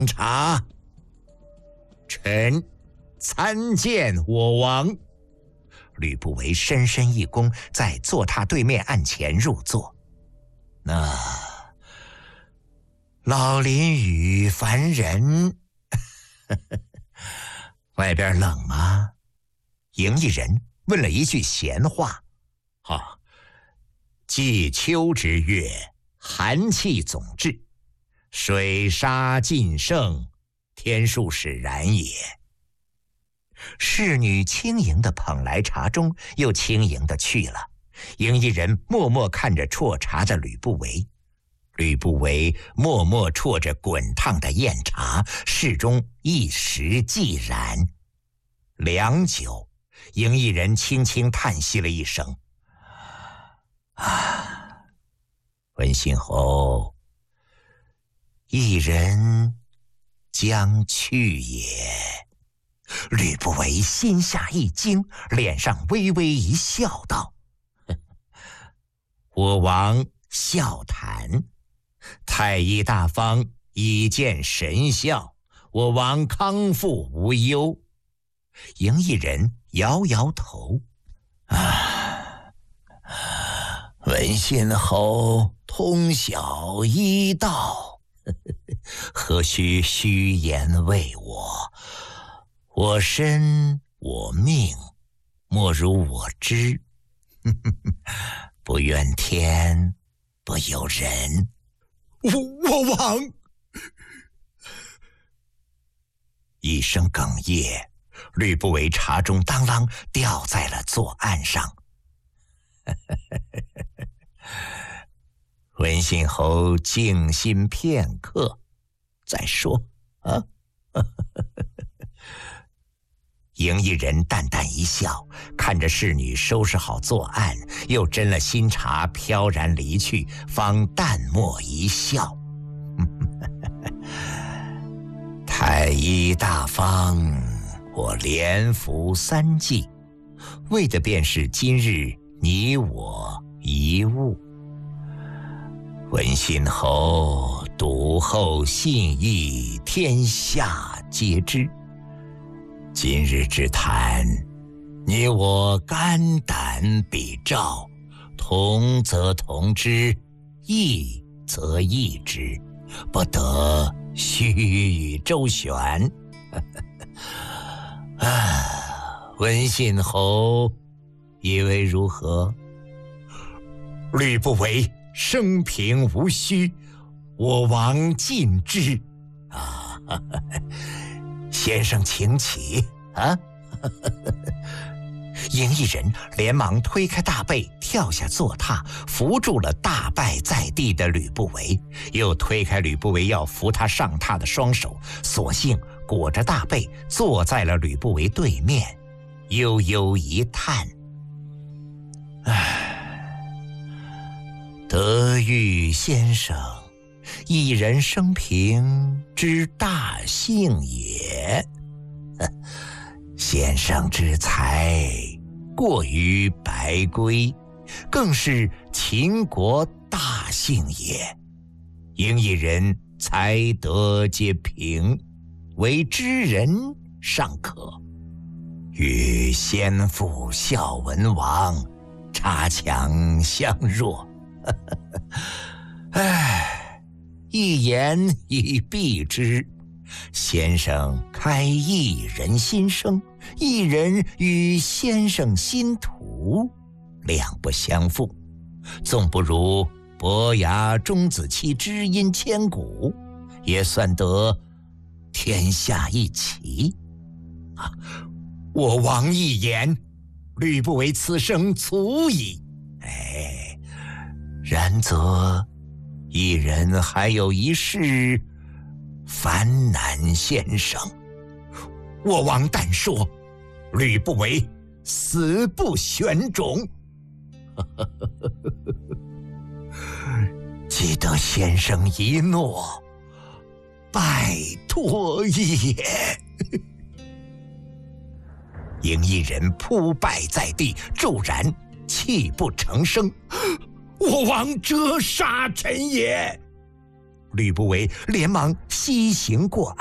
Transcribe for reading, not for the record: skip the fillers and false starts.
茶。臣参见我王。吕不韦深深一躬，在坐榻对面案前入座。那老林与凡人，外边冷吗？营邑人问了一句闲话。季秋之月，寒气总至，水沙尽盛，天数使然也。侍女轻盈地捧来茶盅，又轻盈地去了。营邑人默默看着啜茶的吕不韦，吕不韦默默啜着滚烫的酽茶，室中一时寂然。良久，营邑人轻轻叹息了一声：“文信侯，一人将去也。”吕不韦心下一惊，脸上微微一笑，道：“我王笑谈，太医大方，已见神效，我王康复无忧。”营邑人摇摇头：“文信侯通晓医道，何须虚言为我？我身我命，莫如我知。不怨天，不由人。”我王一声哽咽，吕不韦茶盅当啷掉在了座案上。文信侯静心片刻，再说啊。营邑人淡淡一笑，看着侍女收拾好坐案，又斟了新茶，飘然离去，方淡漠一笑：“太医大方，我连服3剂，为的便是今日你我一物。文信侯笃厚信义，天下皆知。今日之谈，你我肝胆比照，同则同之，异则异之，不得须臾周旋。文信侯以为如何？”吕不韦生平无虚，我王尽知。先生请起啊！营邑人连忙推开大被，跳下坐榻，扶住了大败在地的吕不韦，又推开吕不韦要扶他上榻的双手，索性裹着大被坐在了吕不韦对面，悠悠一叹：“德育先生，一人生平之大幸也。先生之才过于白圭，更是秦国大幸也。营邑人才德皆平，为知人尚可，与先父孝文王差强相若。一言以蔽之，先生开一人心声，一人与先生心图，两不相负，纵不如伯牙钟子期知音千古，也算得天下一奇。我王一言，吕不韦此生足矣。然则一人还有一事烦难先生，我王但说，吕不韦死不选种。记得先生一诺，拜托也。营邑人扑败在地，骤然泣不成声。我王折杀臣也！ 吕不韦连忙西行过